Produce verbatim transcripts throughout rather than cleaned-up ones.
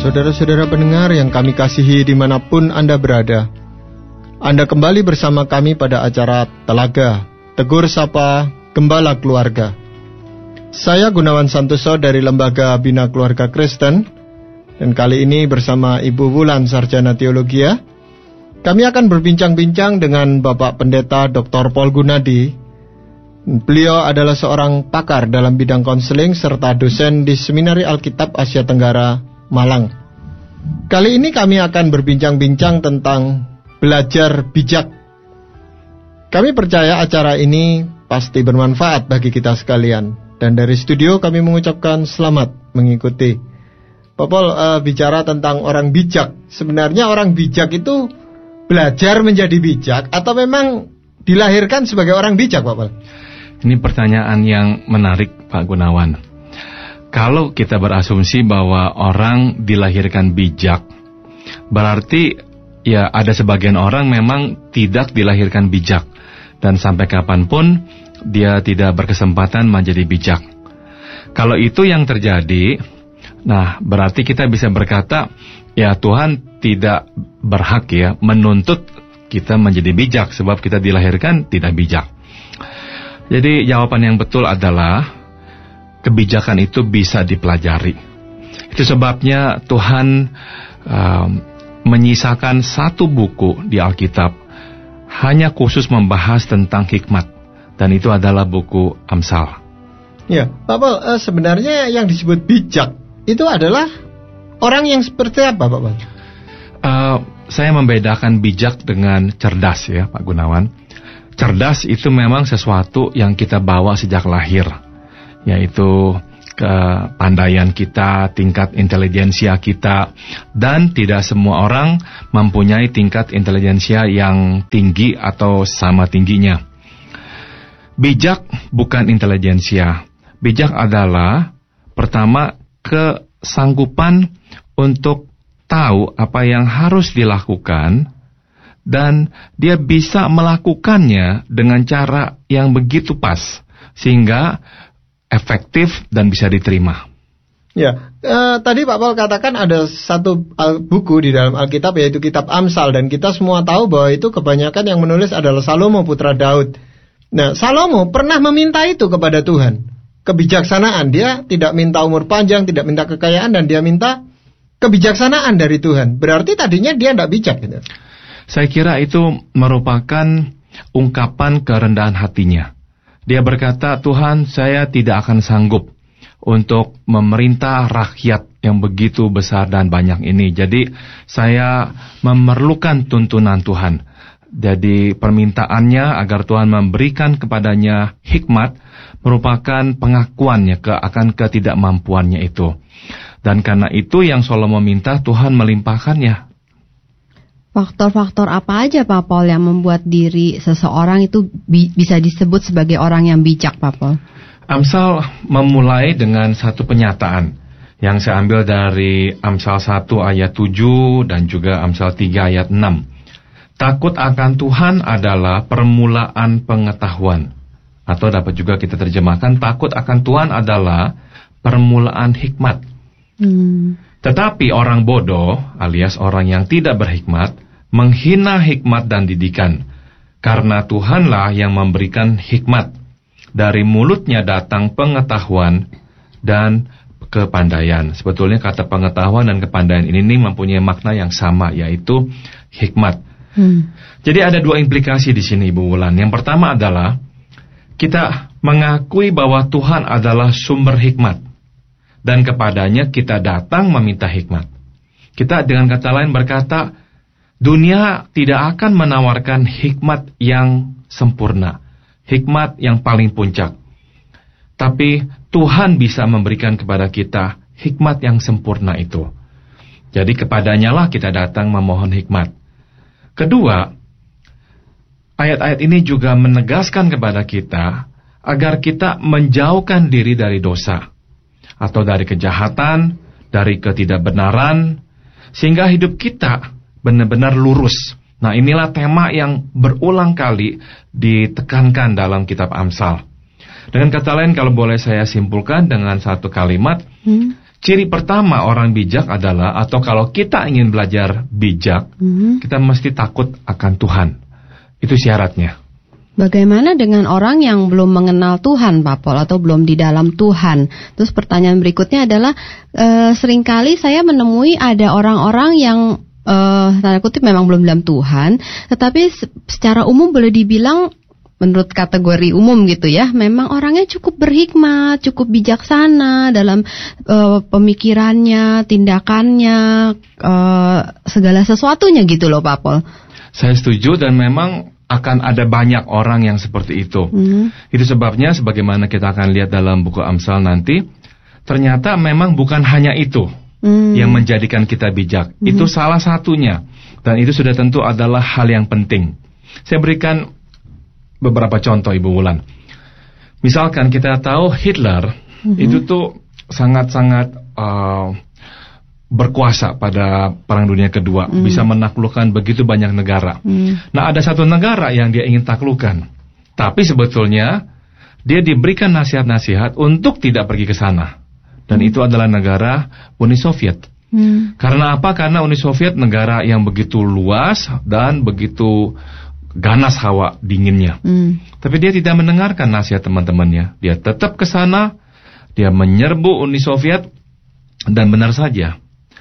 Saudara-saudara pendengar yang kami kasihi dimanapun Anda berada, Anda kembali bersama kami pada acara Telaga, Tegur Sapa Gembala Keluarga. Saya Gunawan Santoso dari Lembaga Bina Keluarga Kristen, dan kali ini bersama Ibu Wulan Sarjana Teologia, kami akan berbincang-bincang dengan Bapak Pendeta Doktor Paul Gunadi. Beliau adalah seorang pakar dalam bidang konseling serta dosen di Seminari Alkitab Asia Tenggara, Malang. Kali ini kami akan berbincang-bincang tentang belajar bijak. Kami percaya acara ini pasti bermanfaat bagi kita sekalian. Dan dari studio kami mengucapkan selamat mengikuti. Pak Paul, uh, bicara tentang orang bijak. Sebenarnya orang bijak itu belajar menjadi bijak atau memang dilahirkan sebagai orang bijak, Pak Paul? Ini pertanyaan yang menarik, Pak Gunawan. Kalau kita berasumsi bahwa orang dilahirkan bijak, berarti ya ada sebagian orang memang tidak dilahirkan bijak, dan sampai kapanpun dia tidak berkesempatan menjadi bijak. Kalau itu yang terjadi, nah berarti kita bisa berkata, ya Tuhan tidak berhak ya menuntut kita menjadi bijak, sebab kita dilahirkan tidak bijak. Jadi jawaban yang betul adalah kebijakan itu bisa dipelajari. Itu sebabnya Tuhan um, menyisakan satu buku di Alkitab hanya khusus membahas tentang hikmat, dan itu adalah buku Amsal. Ya, Pak Paul, uh, sebenarnya yang disebut bijak itu adalah orang yang seperti apa, Pak Paul? Uh, saya membedakan bijak dengan cerdas ya, Pak Gunawan. Cerdas itu memang sesuatu yang kita bawa sejak lahir, yaitu kepandaian kita, tingkat intelijensia kita, dan tidak semua orang mempunyai tingkat intelijensia yang tinggi atau sama tingginya. Bijak bukan intelijensia. Bijak adalah pertama kesanggupan untuk tahu apa yang harus dilakukan, dan dia bisa melakukannya dengan cara yang begitu pas, sehingga efektif dan bisa diterima. Ya, eh, tadi Pak Paul katakan ada satu al- buku di dalam Alkitab, yaitu kitab Amsal, dan kita semua tahu bahwa itu kebanyakan yang menulis adalah Salomo putra Daud. Nah, Salomo pernah meminta itu kepada Tuhan, kebijaksanaan. Dia tidak minta umur panjang, tidak minta kekayaan, dan dia minta kebijaksanaan dari Tuhan. Berarti tadinya dia tidak bijak, gitu. Saya kira itu merupakan ungkapan kerendahan hatinya. Dia berkata, Tuhan, saya tidak akan sanggup untuk memerintah rakyat yang begitu besar dan banyak ini. Jadi saya memerlukan tuntunan Tuhan. Jadi permintaannya agar Tuhan memberikan kepadanya hikmat merupakan pengakuannya ke akan ketidakmampuannya itu. Dan karena itu yang Salomo minta, Tuhan melimpahkannya. Faktor-faktor apa aja, Pak Paul, yang membuat diri seseorang itu bi- bisa disebut sebagai orang yang bijak, Pak Paul? Amsal memulai dengan satu penyataan yang saya ambil dari Amsal satu ayat tujuh dan juga Amsal tiga ayat enam. Takut akan Tuhan adalah permulaan pengetahuan. Atau dapat juga kita terjemahkan, takut akan Tuhan adalah permulaan hikmat. Hmm. Tetapi orang bodoh alias orang yang tidak berhikmat menghina hikmat dan didikan, karena Tuhanlah yang memberikan hikmat. Dari mulutnya datang pengetahuan dan kepandaian. Sebetulnya kata pengetahuan dan kepandaian ini, ini mempunyai makna yang sama, yaitu hikmat. Hmm. Jadi ada dua implikasi di sini, Ibu Wulan. Yang pertama adalah kita mengakui bahwa Tuhan adalah sumber hikmat, dan kepadanya kita datang meminta hikmat. Kita dengan kata lain berkata, dunia tidak akan menawarkan hikmat yang sempurna, hikmat yang paling puncak. Tapi Tuhan bisa memberikan kepada kita hikmat yang sempurna itu. Jadi kepadanya lah kita datang memohon hikmat. Kedua, ayat-ayat ini juga menegaskan kepada kita agar kita menjauhkan diri dari dosa, atau dari kejahatan, dari ketidakbenaran, sehingga hidup kita benar-benar lurus. Nah, inilah tema yang berulang kali ditekankan dalam kitab Amsal. Dengan kata lain, kalau boleh saya simpulkan dengan satu kalimat, hmm. ciri pertama orang bijak adalah, atau kalau kita ingin belajar bijak, Hmm. kita mesti takut akan Tuhan. Itu syaratnya. Bagaimana dengan orang yang belum mengenal Tuhan, Pak Pol, atau belum di dalam Tuhan? Terus pertanyaan berikutnya adalah, e, seringkali saya menemui ada orang-orang yang e, tanda kutip memang belum dalam Tuhan, tetapi se- secara umum boleh dibilang, menurut kategori umum gitu ya, memang orangnya cukup berhikmat, cukup bijaksana dalam e, pemikirannya, tindakannya, e, segala sesuatunya gitu loh, Pak Pol. Saya setuju, dan memang akan ada banyak orang yang seperti itu. Hmm. Itu sebabnya sebagaimana kita akan lihat dalam buku Amsal nanti, ternyata memang bukan hanya itu Hmm. yang menjadikan kita bijak. Hmm. Itu salah satunya, dan itu sudah tentu adalah hal yang penting. Saya berikan beberapa contoh, Ibu Wulan. Misalkan kita tahu Hitler Hmm. itu tuh sangat-sangat uh, berkuasa pada Perang Dunia Kedua, Hmm. bisa menaklukkan begitu banyak negara. Hmm. Nah, ada satu negara yang dia ingin taklukkan, tapi sebetulnya dia diberikan nasihat-nasihat untuk tidak pergi ke sana. Dan Hmm. itu adalah negara Uni Soviet. Hmm. Karena apa? Karena Uni Soviet negara yang begitu luas dan begitu ganas hawa dinginnya. Hmm. Tapi dia tidak mendengarkan nasihat teman-temannya. Dia tetap ke sana, dia menyerbu Uni Soviet, dan benar saja,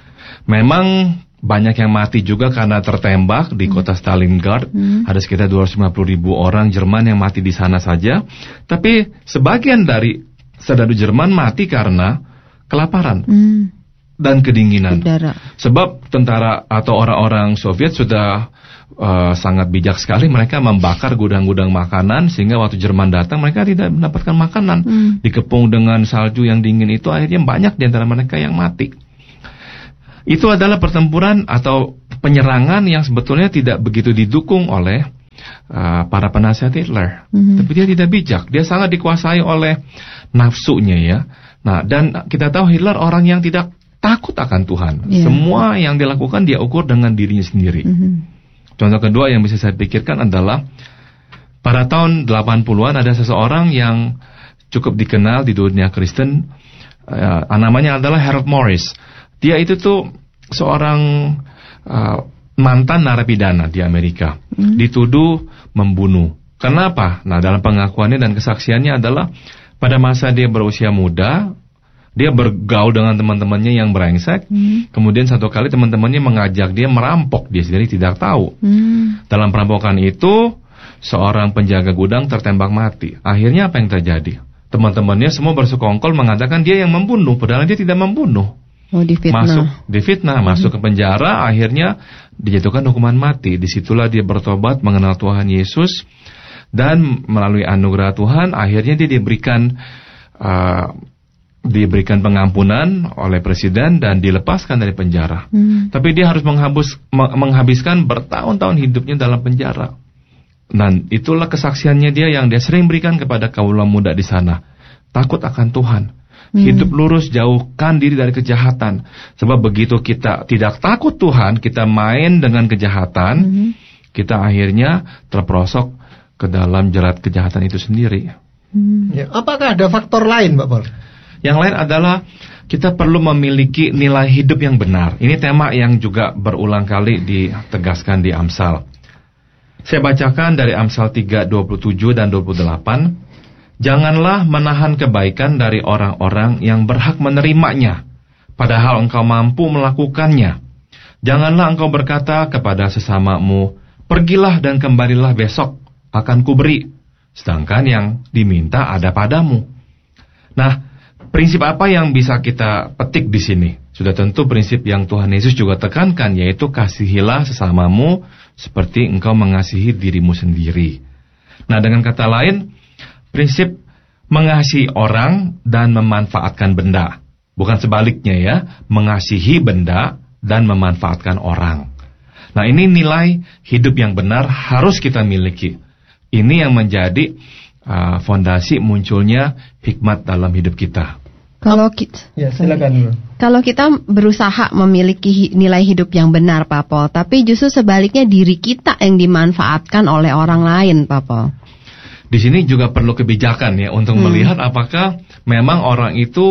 memang banyak yang mati juga karena tertembak di kota Stalingrad. Hmm. Ada sekitar dua ratus lima puluh ribu orang Jerman yang mati di sana saja. Tapi sebagian dari saudara Jerman mati karena kelaparan Hmm. dan kedinginan. Saudara. Sebab tentara atau orang-orang Soviet sudah uh, sangat bijak sekali. Mereka membakar gudang-gudang makanan, sehingga waktu Jerman datang mereka tidak mendapatkan makanan. Hmm. Dikepung dengan salju yang dingin itu, akhirnya banyak di antara mereka yang mati. Itu adalah pertempuran atau penyerangan yang sebetulnya tidak begitu didukung oleh uh, para penasihat Hitler. Mhm. Tapi dia tidak bijak, dia sangat dikuasai oleh nafsunya ya. Nah, dan kita tahu Hitler orang yang tidak takut akan Tuhan. Iya. Semua yang dilakukan dia ukur dengan dirinya sendiri. Mhm. Contoh kedua yang bisa saya pikirkan adalah pada tahun delapan puluhan ada seseorang yang cukup dikenal di dunia Kristen, uh, namanya adalah Harold Morris. Dia itu tuh seorang uh, mantan narapidana di Amerika, Hmm. dituduh membunuh. Kenapa? Nah, dalam pengakuannya dan kesaksiannya adalah pada masa dia berusia muda, dia bergaul dengan teman-temannya yang brengsek. Hmm. Kemudian satu kali teman-temannya mengajak dia merampok, dia sendiri tidak tahu. Hmm. Dalam perampokan itu, seorang penjaga gudang tertembak mati. Akhirnya apa yang terjadi? Teman-temannya semua bersekongkol mengatakan dia yang membunuh, padahal dia tidak membunuh. Oh, difitnah. Masuk difitnah, masuk ke penjara, akhirnya dijatuhkan hukuman mati. Disitulah dia bertobat, mengenal Tuhan Yesus, dan melalui anugerah Tuhan, akhirnya dia diberikan uh, diberikan pengampunan oleh presiden dan dilepaskan dari penjara. Hmm. Tapi dia harus menghabis, menghabiskan bertahun-tahun hidupnya dalam penjara. Dan itulah kesaksiannya dia yang dia sering berikan kepada kaula muda di sana. Takut akan Tuhan. Hmm. Hidup lurus, jauhkan diri dari kejahatan. Sebab begitu kita tidak takut Tuhan, kita main dengan kejahatan, Hmm. kita akhirnya terperosok ke dalam jerat kejahatan itu sendiri. Hmm. Ya, apakah ada faktor lain, Pak Paul? Yang lain adalah kita perlu memiliki nilai hidup yang benar. Ini tema yang juga berulang kali ditegaskan di Amsal. Saya bacakan dari Amsal tiga, dua puluh tujuh dan dua puluh delapan. Janganlah menahan kebaikan dari orang-orang yang berhak menerimanya, padahal engkau mampu melakukannya. Janganlah engkau berkata kepada sesamamu, pergilah dan kembalilah besok, akan kuberi, sedangkan yang diminta ada padamu. Nah, prinsip apa yang bisa kita petik di sini? Sudah tentu prinsip yang Tuhan Yesus juga tekankan, yaitu kasihilah sesamamu seperti engkau mengasihi dirimu sendiri. Nah, dengan kata lain, prinsip mengasihi orang dan memanfaatkan benda. Bukan sebaliknya ya, mengasihi benda dan memanfaatkan orang. Nah, ini nilai hidup yang benar harus kita miliki. Ini yang menjadi uh, fondasi munculnya hikmat dalam hidup kita. Kalau kita, Ya, silakan. kalau kita berusaha memiliki hi- nilai hidup yang benar, Pak Pol, tapi justru sebaliknya diri kita yang dimanfaatkan oleh orang lain, Pak Pol. Di sini juga perlu kebijakan ya untuk Hmm. melihat apakah memang orang itu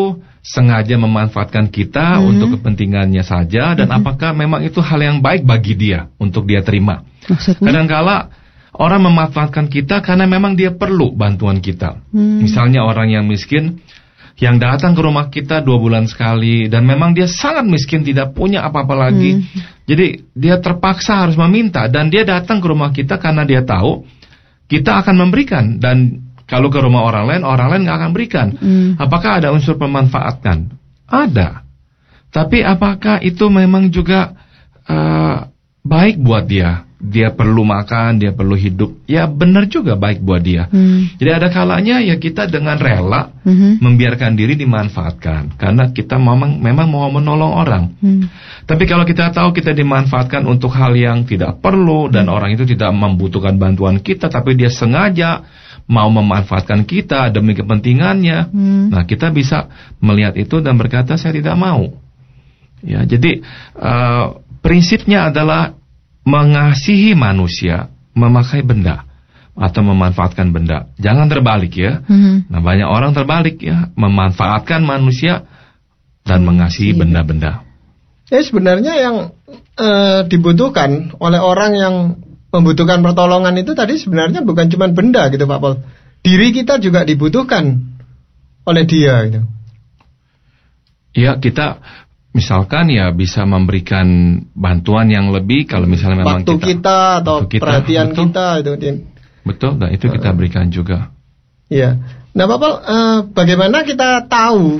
sengaja memanfaatkan kita hmm. untuk kepentingannya saja, dan hmm. apakah memang itu hal yang baik bagi dia untuk dia terima. Maksudnya? Kadangkala orang memanfaatkan kita karena memang dia perlu bantuan kita. Hmm. Misalnya orang yang miskin yang datang ke rumah kita dua bulan sekali, dan memang dia sangat miskin, tidak punya apa-apa lagi. Hmm. Jadi dia terpaksa harus meminta, dan dia datang ke rumah kita karena dia tahu kita akan memberikan. Dan kalau ke rumah orang lain, orang lain nggak akan berikan. Hmm. Apakah ada unsur pemanfaatan? Ada. Tapi apakah itu memang juga uh, baik buat dia? Dia perlu makan, dia perlu hidup. Ya benar juga baik buat dia. Hmm. Jadi ada kalanya ya kita dengan rela hmm. membiarkan diri dimanfaatkan, karena kita memang memang mau menolong orang. Hmm. Tapi kalau kita tahu kita dimanfaatkan untuk hal yang tidak perlu, dan hmm. orang itu tidak membutuhkan bantuan kita, tapi dia sengaja mau memanfaatkan kita demi kepentingannya, hmm. nah kita bisa melihat itu dan berkata saya tidak mau. Ya, jadi uh, prinsipnya adalah mengasihi manusia, memakai benda atau memanfaatkan benda. Jangan terbalik ya. Mm-hmm. Nah, banyak orang terbalik ya, memanfaatkan manusia dan mengasihi benda-benda. Ya sebenarnya yang uh, dibutuhkan oleh orang yang membutuhkan pertolongan itu tadi sebenarnya bukan cuma benda gitu Pak Paul. Diri kita juga dibutuhkan oleh dia gitu. Ya, kita misalkan ya bisa memberikan bantuan yang lebih kalau misalnya memang waktu kita, kita atau waktu kita, perhatian betul, kita itu. Betul, dan itu kita berikan juga. Iya. Nah, Pak Paul, eh, bagaimana kita tahu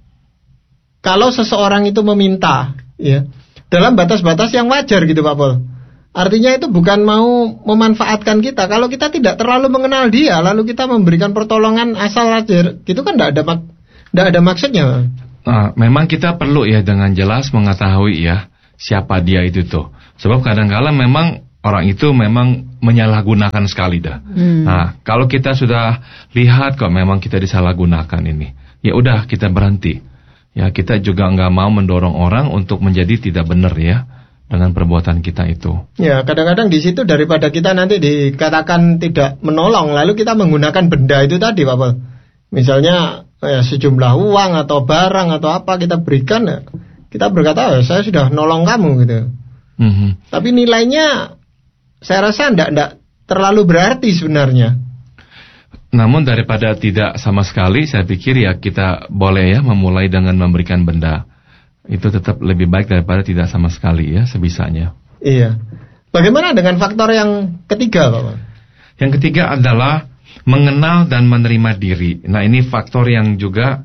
kalau seseorang itu meminta, ya, dalam batas-batas yang wajar gitu, Pak Paul? Artinya itu bukan mau memanfaatkan kita. Kalau kita tidak terlalu mengenal dia, lalu kita memberikan pertolongan asal aja, gitu kan tidak ada mak- tidak ada maksudnya. Nah, memang kita perlu ya dengan jelas mengetahui ya siapa dia itu tuh. Sebab kadang-kala memang orang itu memang menyalahgunakan sekali dah. Hmm. Nah, kalau kita sudah lihat kok memang kita disalahgunakan ini, ya udah kita berhenti. Ya, kita juga nggak mau mendorong orang untuk menjadi tidak benar ya dengan perbuatan kita itu. Ya, kadang-kadang di situ daripada kita nanti dikatakan tidak menolong, lalu kita menggunakan benda itu tadi, Pak Paul. Misalnya ya, sejumlah uang atau barang atau apa kita berikan, ya, kita berkata oh, saya sudah nolong kamu gitu. Mm-hmm. Tapi nilainya saya rasa tidak tidak terlalu berarti sebenarnya. Namun daripada tidak sama sekali, saya pikir ya kita boleh ya memulai dengan memberikan benda. Itu tetap lebih baik daripada tidak sama sekali ya sebisanya. Iya. Bagaimana dengan faktor yang ketiga, Pak? Yang ketiga adalah mengenal dan menerima diri. Nah, ini faktor yang juga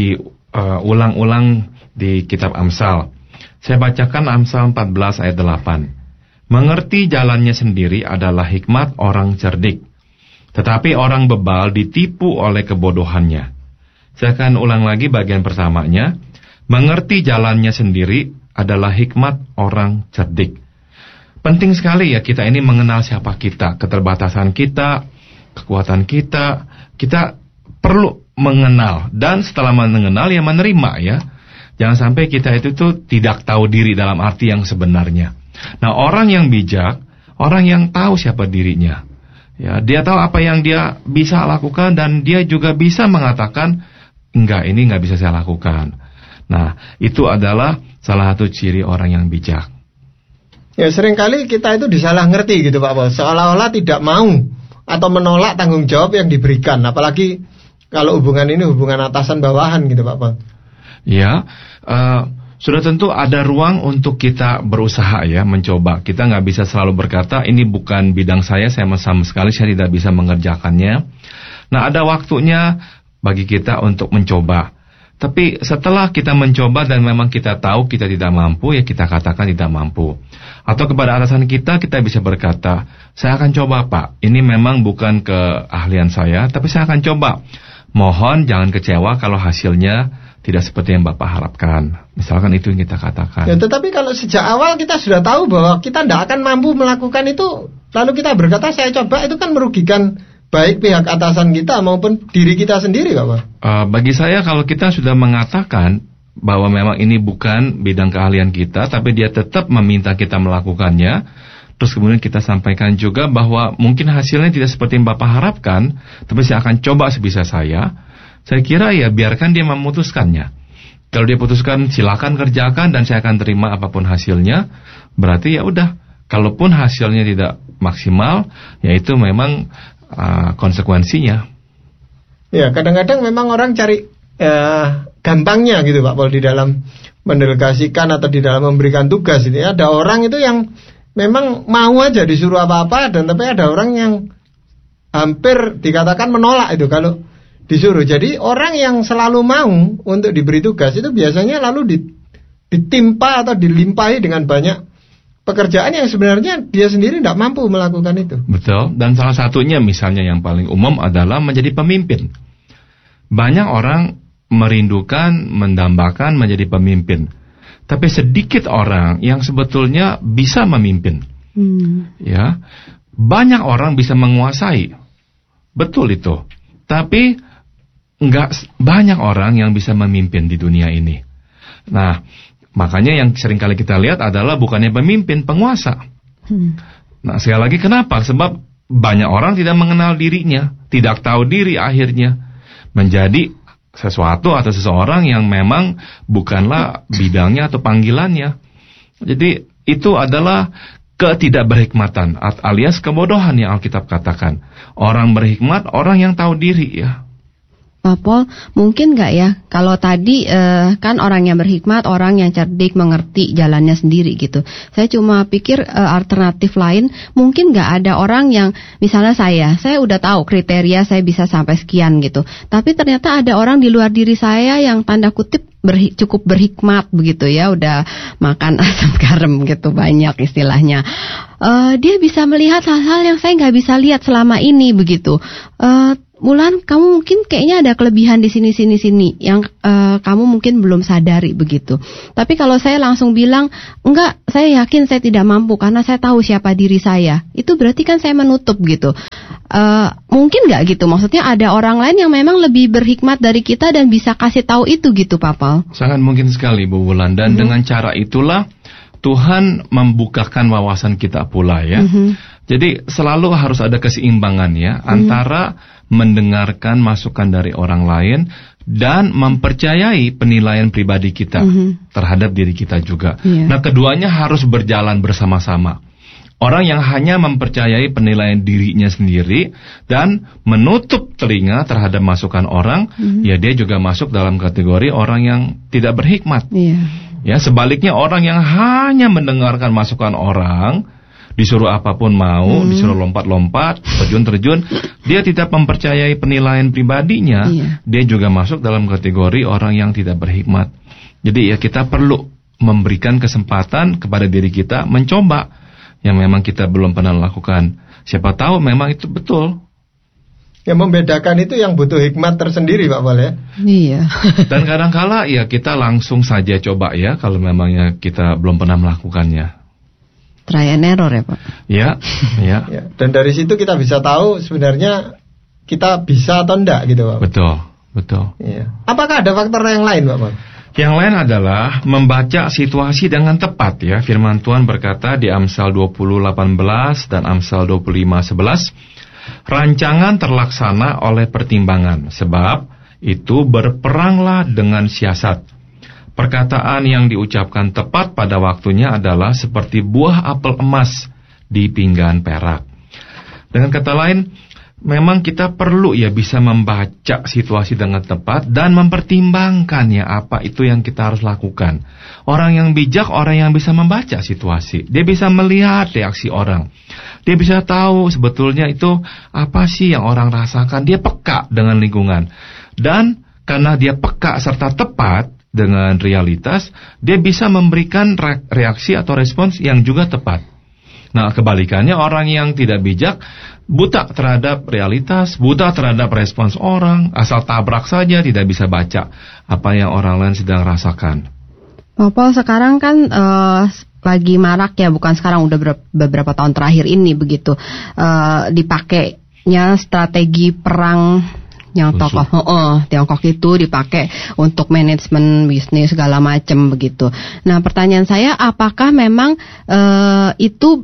diulang-ulang uh, di kitab Amsal. Saya bacakan Amsal empat belas ayat delapan. Mengerti jalannya sendiri adalah hikmat orang cerdik, tetapi orang bebal ditipu oleh kebodohannya. Saya akan ulang lagi bagian pertamanya. Mengerti jalannya sendiri adalah hikmat orang cerdik. Penting sekali ya kita ini mengenal siapa kita, keterbatasan kita, kekuatan kita, kita perlu mengenal, dan setelah mengenal ya menerima ya. Jangan sampai kita itu tuh tidak tahu diri dalam arti yang sebenarnya. Nah, orang yang bijak, orang yang tahu siapa dirinya. Ya, dia tahu apa yang dia bisa lakukan, dan dia juga bisa mengatakan enggak, ini enggak bisa saya lakukan. Nah, itu adalah salah satu ciri orang yang bijak. Ya, seringkali kita itu disalah ngerti gitu Pak Paul, seolah-olah tidak mau atau menolak tanggung jawab yang diberikan, apalagi kalau hubungan ini hubungan atasan bawahan gitu Pak Paul. Ya, uh, sudah tentu ada ruang untuk kita berusaha ya, mencoba. Kita nggak bisa selalu berkata ini bukan bidang saya, saya sama sekali saya tidak bisa mengerjakannya. Nah, ada waktunya bagi kita untuk mencoba. Tapi setelah kita mencoba dan memang kita tahu kita tidak mampu, ya kita katakan tidak mampu. Atau kepada atasan kita, kita bisa berkata, saya akan coba Pak, ini memang bukan keahlian saya, tapi saya akan coba. Mohon jangan kecewa kalau hasilnya tidak seperti yang Bapak harapkan. Misalkan itu yang kita katakan. Ya, tetapi kalau sejak awal kita sudah tahu bahwa kita tidak akan mampu melakukan itu, lalu kita berkata saya coba, itu kan merugikan baik pihak atasan kita maupun diri kita sendiri, Bapak. Uh, bagi saya kalau kita sudah mengatakan bahwa memang ini bukan bidang keahlian kita, tapi dia tetap meminta kita melakukannya, terus kemudian kita sampaikan juga bahwa mungkin hasilnya tidak seperti yang Bapak harapkan, tapi saya akan coba sebisa saya. Saya kira ya biarkan dia memutuskannya. Kalau dia putuskan silakan kerjakan dan saya akan terima apapun hasilnya, berarti ya udah. Kalaupun hasilnya tidak maksimal, ya itu memang uh, konsekuensinya. Ya, kadang-kadang memang orang cari uh, gampangnya gitu Pak Paul di dalam mendelegasikan atau di dalam memberikan tugas ini. Ada orang itu yang memang mau aja disuruh apa-apa, dan tapi ada orang yang hampir dikatakan menolak itu kalau disuruh. Jadi orang yang selalu mau untuk diberi tugas itu biasanya lalu ditimpa atau dilimpahi dengan banyak pekerjaan yang sebenarnya dia sendiri tidak mampu melakukan itu. Betul, dan salah satunya misalnya yang paling umum adalah menjadi pemimpin. Banyak orang merindukan, mendambakan menjadi pemimpin. Tapi sedikit orang yang sebetulnya bisa memimpin. Hmm. Ya, banyak orang bisa menguasai. Betul itu. Tapi enggak banyak orang yang bisa memimpin di dunia ini. Nah, makanya yang sering kali kita lihat adalah bukannya pemimpin, penguasa. Hmm. Nah, sekali lagi kenapa? Sebab banyak orang tidak mengenal dirinya, tidak tahu diri akhirnya menjadi sesuatu atau seseorang yang memang bukanlah bidangnya atau panggilannya. Jadi itu adalah ketidakberhikmatan alias kebodohan yang Alkitab katakan. Orang berhikmat, orang yang tahu diri ya. Pak Paul, mungkin nggak ya kalau tadi eh, kan orang yang berhikmat, orang yang cerdik, mengerti jalannya sendiri gitu. Saya cuma pikir eh, alternatif lain, mungkin nggak ada orang yang misalnya saya, saya udah tahu kriteria saya bisa sampai sekian gitu. Tapi ternyata ada orang di luar diri saya yang tanda kutip berhi, cukup berhikmat begitu ya, udah makan asam garam gitu banyak istilahnya. Uh, dia bisa melihat hal-hal yang saya nggak bisa lihat selama ini begitu. Uh, Mulan, kamu mungkin kayaknya ada kelebihan di sini sini sini yang uh, kamu mungkin belum sadari begitu. Tapi kalau saya langsung bilang enggak, saya yakin saya tidak mampu karena saya tahu siapa diri saya. Itu berarti kan saya menutup gitu. Uh, mungkin nggak gitu? Maksudnya ada orang lain yang memang lebih berhikmat dari kita dan bisa kasih tahu itu gitu, Pak Paul? Sangat mungkin sekali, Bu Wulan. Dan mm-hmm. dengan cara itulah Tuhan membukakan wawasan kita pula ya. Mm-hmm. Jadi selalu harus ada keseimbangan ya mm-hmm. antara mendengarkan masukan dari orang lain dan mempercayai penilaian pribadi kita mm-hmm. terhadap diri kita juga. Yeah. Nah, keduanya harus berjalan bersama-sama. Orang yang hanya mempercayai penilaian dirinya sendiri dan menutup telinga terhadap masukan orang, mm-hmm. ya dia juga masuk dalam kategori orang yang tidak berhikmat. Yeah. Ya, sebaliknya orang yang hanya mendengarkan masukan orang, disuruh apapun mau, hmm. disuruh lompat-lompat, terjun-terjun, dia tidak mempercayai penilaian pribadinya, iya. dia juga masuk dalam kategori orang yang tidak berhikmat. Jadi ya kita perlu memberikan kesempatan kepada diri kita mencoba yang memang kita belum pernah lakukan. Siapa tahu memang itu betul. Yang membedakan itu yang butuh hikmat tersendiri, Pak Paul ya. Iya. Dan kadang-kala ya kita langsung saja coba ya kalau memangnya kita belum pernah melakukannya. Try and error ya Pak. Ya, ya. ya. Dan dari situ kita bisa tahu sebenarnya kita bisa atau enggak gitu, Pak. Betul, betul. Iya. Apakah ada faktor yang lain, Pak Paul? Yang lain adalah membaca situasi dengan tepat ya. Firman Tuhan berkata di Amsal dua puluh delapan belas dan Amsal dua puluh lima sebelas, rancangan terlaksana oleh pertimbangan, sebab itu berperanglah dengan siasat. Perkataan yang diucapkan tepat pada waktunya adalah seperti buah apel emas di pinggan perak. Dengan kata lain, memang kita perlu ya bisa membaca situasi dengan tepat dan mempertimbangkan ya apa itu yang kita harus lakukan. Orang yang bijak, orang yang bisa membaca situasi. Dia bisa melihat reaksi orang. Dia bisa tahu sebetulnya itu apa sih yang orang rasakan. Dia peka dengan lingkungan. Dan karena dia peka serta tepat dengan realitas, dia bisa memberikan reaksi atau respons yang juga tepat. Nah, kebalikannya orang yang tidak bijak, buta terhadap realitas, buta terhadap respons orang, asal tabrak saja, tidak bisa baca apa yang orang lain sedang rasakan. Pak Paul, sekarang kan uh, lagi marak ya, bukan sekarang, udah beberapa, beberapa tahun terakhir ini begitu, uh, dipakainya strategi perang yang tokoh oh, Tiongkok itu dipakai untuk manajemen bisnis segala macam begitu. Nah, pertanyaan saya, apakah memang uh, itu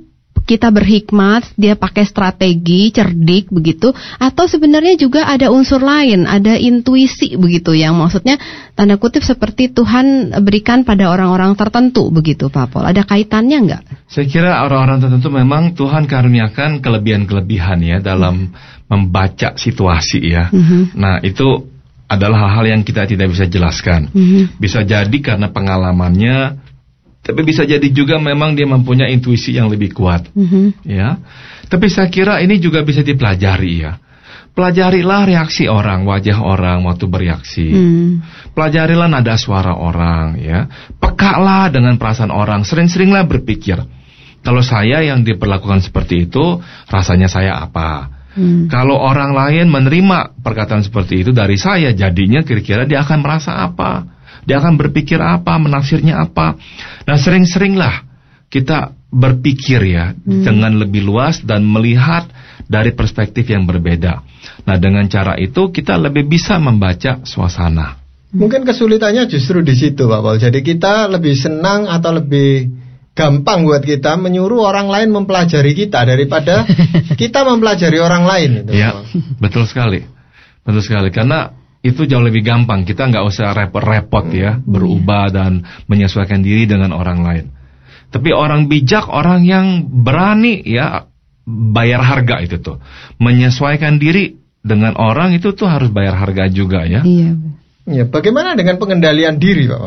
kita berhikmat, dia pakai strategi, cerdik begitu, atau sebenarnya juga ada unsur lain, ada intuisi begitu, yang maksudnya tanda kutip seperti Tuhan berikan pada orang-orang tertentu begitu, Pak Paul. Ada kaitannya enggak? Saya kira orang-orang tertentu memang Tuhan karuniakan kelebihan-kelebihan ya dalam hmm. membaca situasi ya. Hmm. Nah, itu adalah hal-hal yang kita tidak bisa jelaskan. Hmm. Bisa jadi karena pengalamannya, tapi bisa jadi juga memang dia mempunyai intuisi yang lebih kuat. Mm-hmm. Ya, tapi saya kira ini juga bisa dipelajari ya. Pelajarilah reaksi orang, wajah orang waktu bereaksi. Mm. Pelajarilah nada suara orang, ya. Pekalah dengan perasaan orang. Sering-seringlah berpikir, kalau saya yang diperlakukan seperti itu, rasanya saya apa? Mm. Kalau orang lain menerima perkataan seperti itu dari saya, jadinya kira-kira dia akan merasa apa? Dia akan berpikir apa, menafsirnya apa. Nah, sering-seringlah kita berpikir ya hmm. dengan lebih luas dan melihat dari perspektif yang berbeda. Nah, dengan cara itu kita lebih bisa membaca suasana. Mungkin kesulitannya justru di situ, Pak Paul. Jadi kita lebih senang atau lebih gampang buat kita menyuruh orang lain mempelajari kita daripada kita mempelajari orang lain. Itu, ya, betul sekali. Betul sekali, karena itu jauh lebih gampang. Kita nggak usah repot-repot ya, berubah dan menyesuaikan diri dengan orang lain. Tapi orang bijak, orang yang berani ya bayar harga itu tuh. Menyesuaikan diri dengan orang itu tuh harus bayar harga juga ya. Iya. Ya, bagaimana dengan pengendalian diri, Pak?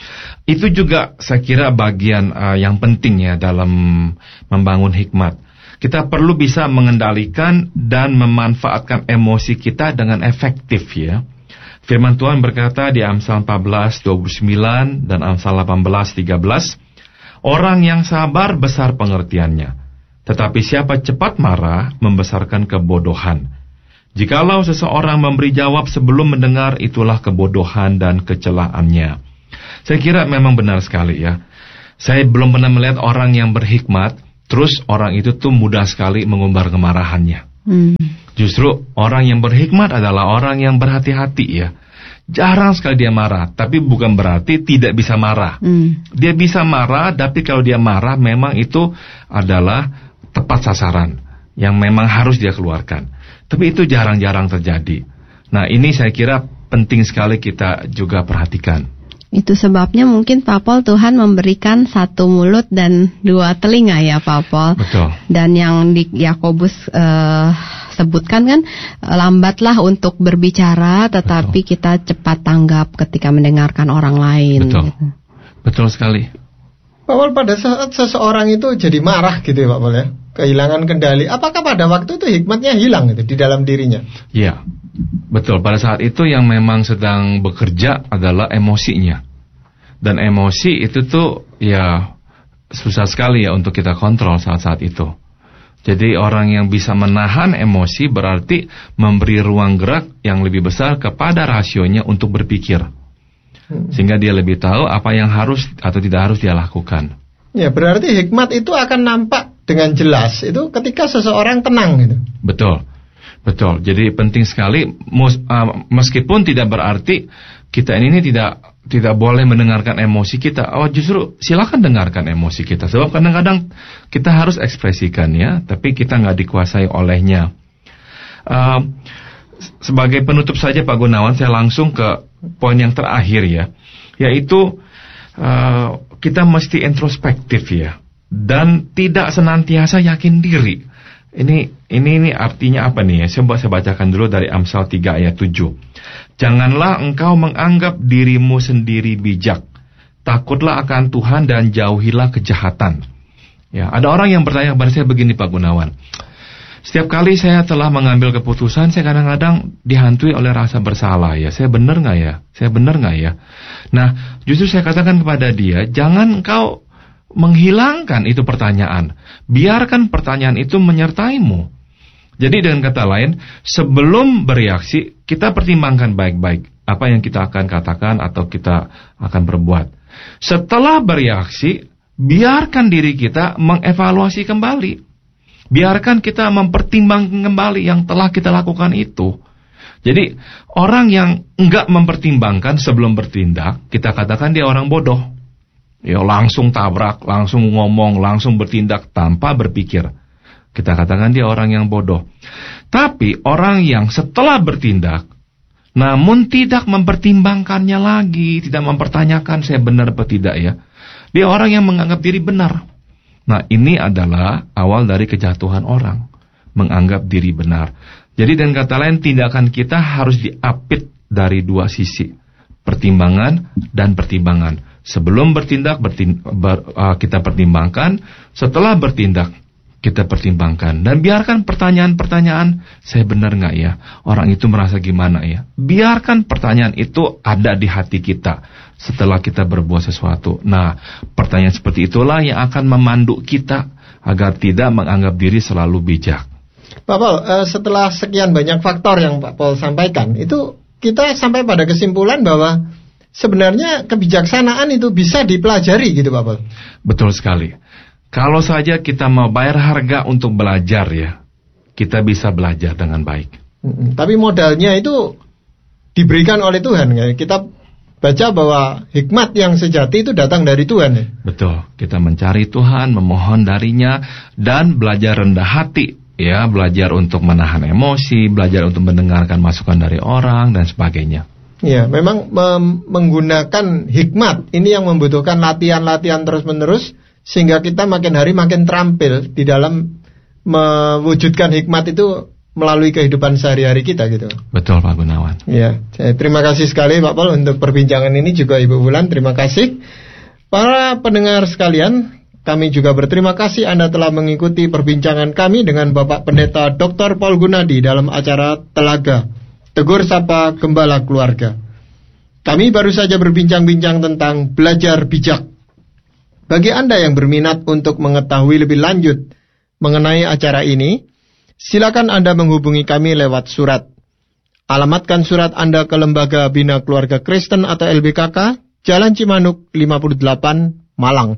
Itu juga saya kira bagian uh, yang penting ya dalam membangun hikmat. Kita perlu bisa mengendalikan dan memanfaatkan emosi kita dengan efektif ya. Firman Tuhan berkata di Amsal empat belas dua puluh sembilan dan Amsal delapan belas tiga belas, orang yang sabar besar pengertiannya, tetapi siapa cepat marah membesarkan kebodohan. Jikalau seseorang memberi jawab sebelum mendengar, itulah kebodohan dan kecelaannya. Saya kira memang benar sekali ya. Saya belum pernah melihat orang yang berhikmat, terus orang itu tuh mudah sekali mengumbar kemarahannya. Hmm. Justru orang yang berhikmat adalah orang yang berhati-hati ya. Jarang sekali dia marah, tapi bukan berarti tidak bisa marah. Hmm. Dia bisa marah, tapi kalau dia marah memang itu adalah tepat sasaran yang memang harus dia keluarkan. Tapi itu jarang-jarang terjadi. Nah, ini saya kira penting sekali kita juga perhatikan. Itu sebabnya mungkin Pak Paul Tuhan memberikan satu mulut dan dua telinga ya Pak Paul. Betul. Dan yang di Yakobus uh, sebutkan kan, lambatlah untuk berbicara tetapi Betul. Kita cepat tanggap ketika mendengarkan orang lain. Betul. Gitu. Betul sekali. Pak Paul, pada saat seseorang itu jadi marah gitu ya Pak Paul ya, kehilangan kendali, apakah pada waktu itu hikmatnya hilang gitu di dalam dirinya? Iya. Betul, pada saat itu yang memang sedang bekerja adalah emosinya. Dan emosi itu tuh ya susah sekali ya untuk kita kontrol saat-saat itu. Jadi orang yang bisa menahan emosi berarti memberi ruang gerak yang lebih besar kepada rasionya untuk berpikir. Sehingga dia lebih tahu apa yang harus atau tidak harus dia lakukan. Ya, berarti hikmat itu akan nampak dengan jelas itu ketika seseorang tenang gitu. Betul. Betul, jadi penting sekali mus, uh, meskipun tidak berarti kita ini tidak tidak boleh mendengarkan emosi kita. Oh, justru silakan dengarkan emosi kita. Sebab kadang-kadang kita harus ekspresikan ya, tapi kita nggak dikuasai olehnya. Uh, sebagai penutup saja Pak Gunawan, saya langsung ke poin yang terakhir ya, yaitu uh, kita mesti introspektif ya, dan tidak senantiasa yakin diri. Ini ini ini artinya apa nih ya? Coba saya bacakan dulu dari Amsal tiga ayat tujuh. Janganlah engkau menganggap dirimu sendiri bijak. Takutlah akan Tuhan dan jauhilah kejahatan. Ya, ada orang yang bertanya kepada saya begini Pak Gunawan. Setiap kali saya telah mengambil keputusan, saya kadang-kadang dihantui oleh rasa bersalah ya. Saya benar nggak ya? Saya benar nggak ya? Nah, justru saya katakan kepada dia, jangan engkau menghilangkan itu pertanyaan. Biarkan pertanyaan itu menyertaimu. Jadi dengan kata lain, sebelum bereaksi, kita pertimbangkan baik-baik apa yang kita akan katakan atau kita akan berbuat. Setelah bereaksi, biarkan diri kita mengevaluasi kembali. Biarkan kita mempertimbangkan kembali yang telah kita lakukan itu. Jadi orang yang enggak mempertimbangkan sebelum bertindak, kita katakan dia orang bodoh. Ya, langsung tabrak, langsung ngomong, langsung bertindak tanpa berpikir. Kita katakan dia orang yang bodoh. Tapi orang yang setelah bertindak, namun tidak mempertimbangkannya lagi, tidak mempertanyakan saya benar atau tidak ya. Dia orang yang menganggap diri benar. Nah, ini adalah awal dari kejatuhan orang, menganggap diri benar. Jadi dengan kata lain, tindakan kita harus diapit dari dua sisi, pertimbangan dan pertimbangan. Sebelum bertindak bertin, ber, uh, kita pertimbangkan, setelah bertindak kita pertimbangkan. Dan biarkan pertanyaan-pertanyaan, saya benar nggak ya? Orang itu merasa gimana ya? Biarkan pertanyaan itu ada di hati kita setelah kita berbuat sesuatu. Nah, pertanyaan seperti itulah yang akan memandu kita agar tidak menganggap diri selalu bijak. Pak Paul, uh, setelah sekian banyak faktor yang Pak Paul sampaikan, itu kita sampai pada kesimpulan bahwa sebenarnya kebijaksanaan itu bisa dipelajari gitu Pak Paul. Betul sekali. Kalau saja kita mau bayar harga untuk belajar ya, kita bisa belajar dengan baik. Mm-mm. Tapi modalnya itu diberikan oleh Tuhan. Kita baca bahwa hikmat yang sejati itu datang dari Tuhan ya. Betul. Kita mencari Tuhan, memohon darinya, dan belajar rendah hati. Ya, belajar untuk menahan emosi, belajar untuk mendengarkan masukan dari orang, dan sebagainya. Ya, memang mem- menggunakan hikmat ini yang membutuhkan latihan-latihan terus-menerus sehingga kita makin hari makin terampil di dalam mewujudkan hikmat itu melalui kehidupan sehari-hari kita gitu. Betul Pak Gunawan. Ya, saya terima kasih sekali Pak Paul untuk perbincangan ini, juga Ibu Wulan terima kasih. Para pendengar sekalian, kami juga berterima kasih Anda telah mengikuti perbincangan kami dengan Bapak Pendeta Doktor Paul Gunadi dalam acara Telaga Tegur Sapa Gembala Keluarga. Kami baru saja berbincang-bincang tentang belajar bijak. Bagi Anda yang berminat untuk mengetahui lebih lanjut mengenai acara ini, silakan Anda menghubungi kami lewat surat. Alamatkan surat Anda ke Lembaga Bina Keluarga Kristen atau L B K K, Jalan Cimanuk lima puluh delapan, Malang.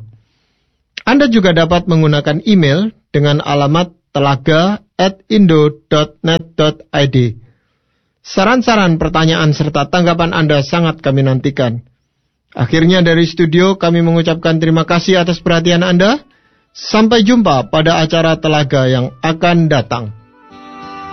Anda juga dapat menggunakan email dengan alamat telaga at indo dot net dot i d. Saran-saran, pertanyaan, serta tanggapan Anda sangat kami nantikan. Akhirnya dari studio kami mengucapkan terima kasih atas perhatian Anda. Sampai jumpa pada acara Telaga yang akan datang.